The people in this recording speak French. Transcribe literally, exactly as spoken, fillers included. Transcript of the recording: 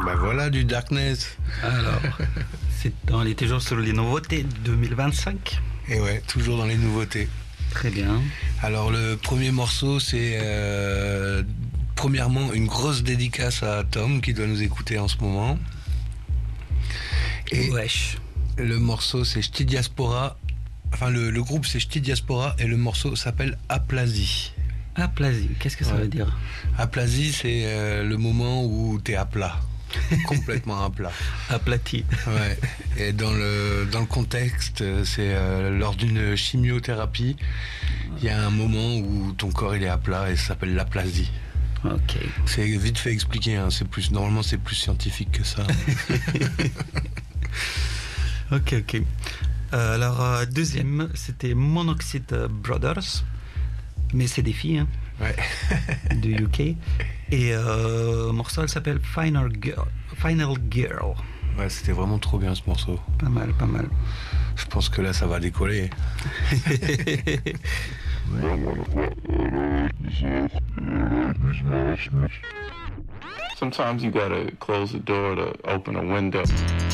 Bah voilà du Darkness. Alors, c'est, on est toujours sur les nouveautés deux mille vingt-cinq. Et ouais, toujours dans les nouveautés. Très bien. Alors le premier morceau, c'est euh, premièrement une grosse dédicace à Tom qui doit nous écouter en ce moment. Et Wesh. Le morceau, c'est Ch'ti Diaspora. Enfin, le, le groupe, c'est Ch'ti Diaspora et le morceau s'appelle Aplasie. Aplasie, qu'est-ce que ça Ouais. veut dire? Aplasie, c'est euh, le moment où t'es à plat. Complètement à plat. Aplati. Ouais. Et dans le, dans le contexte, c'est euh, lors d'une chimiothérapie, il y a un moment où ton corps il est à plat et ça s'appelle l'aplasie. Ok. C'est vite fait expliquer, hein. C'est plus, normalement c'est plus scientifique que ça. Ok, ok. Euh, alors, euh, deuxième, c'était Monoxide Brothers, mais c'est des filles, hein, Ouais. du U K. Et euh, le morceau, elle s'appelle Final Girl. Final Girl. Ouais, c'était vraiment trop bien ce morceau. Pas mal, pas mal. Je pense que là ça va décoller. Sometimes you gotta close the door to open a window.